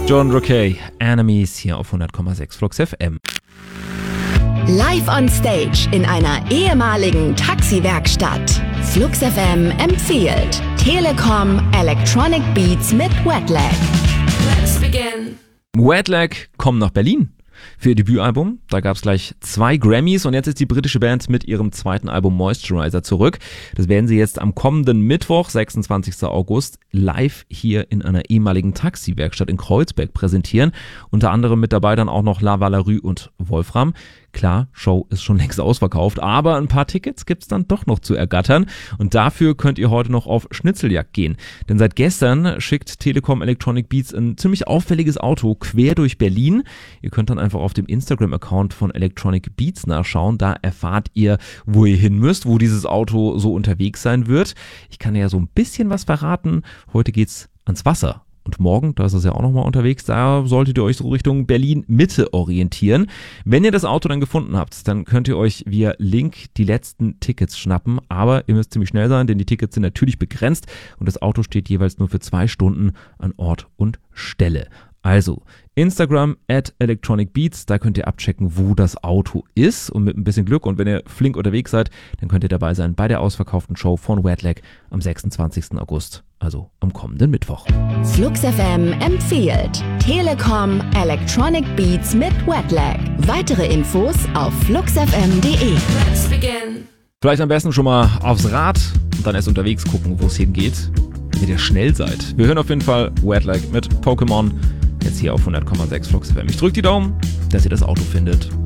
John Rockey, Enemies hier auf 100,6 Flux FM. Live on Stage in einer ehemaligen Taxiwerkstatt. Flux FM empfiehlt Telekom Electronic Beats mit Wetlag. Let's begin. Wetlag kommen nach Berlin für ihr Debütalbum. Da gab es gleich 2 Grammys und jetzt ist die britische Band mit ihrem zweiten Album Moisturizer zurück. Das werden sie jetzt am kommenden Mittwoch, 26. August, live hier in einer ehemaligen Taxiwerkstatt in Kreuzberg präsentieren. Unter anderem mit dabei dann auch noch La Valerie und Wolfram. Klar, Show ist schon längst ausverkauft, aber ein paar Tickets gibt's dann doch noch zu ergattern und dafür könnt ihr heute noch auf Schnitzeljagd gehen. Denn seit gestern schickt Telekom Electronic Beats ein ziemlich auffälliges Auto quer durch Berlin. Ihr könnt dann einfach auf dem Instagram-Account von Electronic Beats nachschauen, da erfahrt ihr, wo ihr hin müsst, wo dieses Auto so unterwegs sein wird. Ich kann ja so ein bisschen was verraten, heute geht's ans Wasser. Und morgen, da ist es ja auch nochmal unterwegs, da solltet ihr euch so Richtung Berlin-Mitte orientieren. Wenn ihr das Auto dann gefunden habt, dann könnt ihr euch via Link die letzten Tickets schnappen. Aber ihr müsst ziemlich schnell sein, denn die Tickets sind natürlich begrenzt und das Auto steht jeweils nur für 2 Stunden an Ort und Stelle. Also Instagram @electronicbeats, da könnt ihr abchecken, wo das Auto ist und mit ein bisschen Glück und wenn ihr flink unterwegs seid, dann könnt ihr dabei sein bei der ausverkauften Show von Wetlag am 26. August, also am kommenden Mittwoch. Flux FM empfiehlt Telekom Electronic Beats mit Wetlag. Weitere Infos auf fluxfm.de. Let's begin. Vielleicht am besten schon mal aufs Rad und dann erst unterwegs gucken, wo es hingeht, damit ihr schnell seid. Wir hören auf jeden Fall Wetlag mit Pokémon. Jetzt hier auf 100,6 Flux FM. Ich drücke die Daumen, dass ihr das Auto findet